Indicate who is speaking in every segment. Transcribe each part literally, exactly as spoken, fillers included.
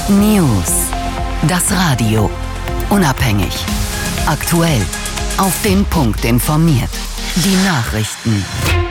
Speaker 1: News. Das Radio. Unabhängig. Aktuell. Auf den Punkt informiert. Die Nachrichten.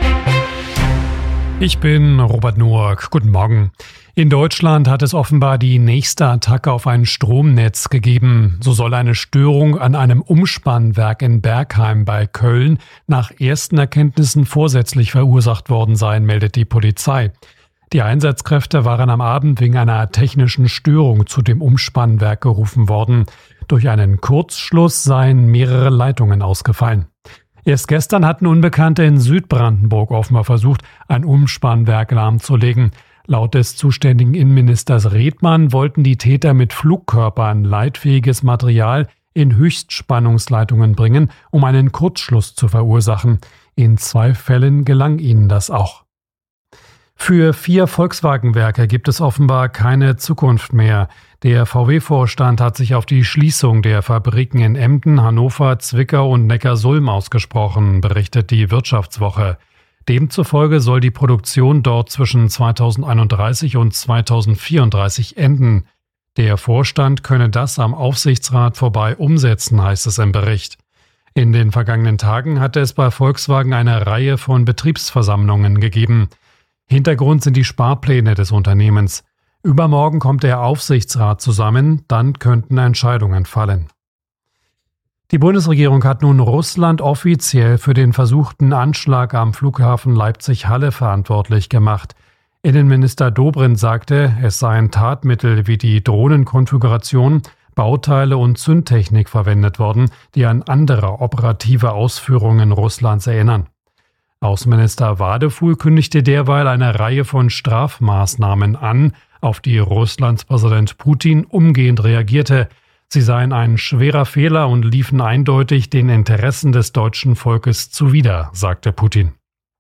Speaker 2: Ich bin Robert Noack. Guten Morgen. In Deutschland hat es offenbar die nächste Attacke auf ein Stromnetz gegeben. So soll eine Störung an einem Umspannwerk in Bergheim bei Köln nach ersten Erkenntnissen vorsätzlich verursacht worden sein, meldet die Polizei. Die Einsatzkräfte waren am Abend wegen einer technischen Störung zu dem Umspannwerk gerufen worden. Durch einen Kurzschluss seien mehrere Leitungen ausgefallen. Erst gestern hatten Unbekannte in Südbrandenburg offenbar versucht, ein Umspannwerk lahmzulegen. Laut des zuständigen Innenministers Redmann wollten die Täter mit Flugkörpern leitfähiges Material in Höchstspannungsleitungen bringen, um einen Kurzschluss zu verursachen. In zwei Fällen gelang ihnen das auch. Für vier Volkswagen-Werke gibt es offenbar keine Zukunft mehr. Der V W-Vorstand hat sich auf die Schließung der Fabriken in Emden, Hannover, Zwickau und Neckarsulm ausgesprochen, berichtet die Wirtschaftswoche. Demzufolge soll die Produktion dort zwischen zweitausendeinunddreißig und zweitausendvierunddreißig enden. Der Vorstand könne das am Aufsichtsrat vorbei umsetzen, heißt es im Bericht. In den vergangenen Tagen hatte es bei Volkswagen eine Reihe von Betriebsversammlungen gegeben. Hintergrund sind die Sparpläne des Unternehmens. Übermorgen kommt der Aufsichtsrat zusammen, dann könnten Entscheidungen fallen. Die Bundesregierung hat nun Russland offiziell für den versuchten Anschlag am Flughafen Leipzig-Halle verantwortlich gemacht. Innenminister Dobrindt sagte, es seien Tatmittel wie die Drohnenkonfiguration, Bauteile und Zündtechnik verwendet worden, die an andere operative Ausführungen Russlands erinnern. Außenminister Wadefuhl kündigte derweil eine Reihe von Strafmaßnahmen an, auf die Russlands Präsident Putin umgehend reagierte. Sie seien ein schwerer Fehler und liefen eindeutig den Interessen des deutschen Volkes zuwider, sagte Putin.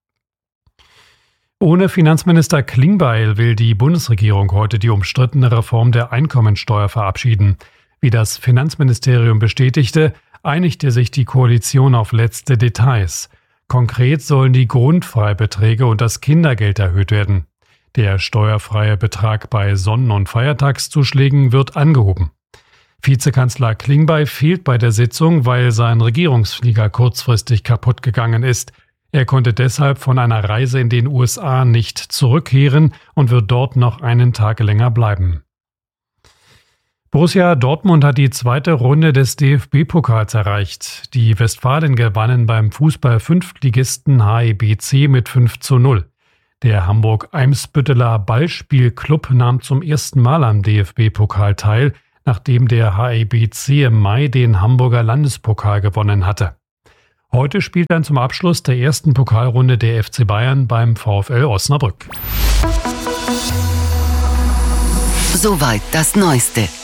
Speaker 2: Ohne Finanzminister Klingbeil will die Bundesregierung heute die umstrittene Reform der Einkommensteuer verabschieden. Wie das Finanzministerium bestätigte, einigte sich die Koalition auf letzte Details. Konkret sollen die Grundfreibeträge und das Kindergeld erhöht werden. Der steuerfreie Betrag bei Sonnen- und Feiertagszuschlägen wird angehoben. Vizekanzler Klingbeil fehlt bei der Sitzung, weil sein Regierungsflieger kurzfristig kaputt gegangen ist. Er konnte deshalb von einer Reise in den U S A nicht zurückkehren und wird dort noch einen Tag länger bleiben. Borussia Dortmund hat die zweite Runde des D F B-Pokals erreicht. Die Westfalen gewannen beim Fußball-Fünftligisten H I B C mit fünf zu null. Der Hamburg-Eimsbütteler Ballspielclub nahm zum ersten Mal am D F B-Pokal teil, nachdem der H I B C im Mai den Hamburger Landespokal gewonnen hatte. Heute spielt dann zum Abschluss der ersten Pokalrunde der F C Bayern beim VfL Osnabrück.
Speaker 1: Soweit das Neueste.